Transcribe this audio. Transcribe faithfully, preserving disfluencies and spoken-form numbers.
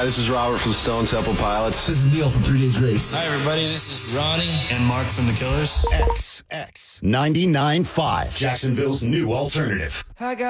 Hi, this is Robert from Stone Temple Pilots. This is Neil from Three Days Grace. Hi, everybody. This is Ronnie and Mark from The Killers. X X ninety-nine point five, Jacksonville's new alternative. I got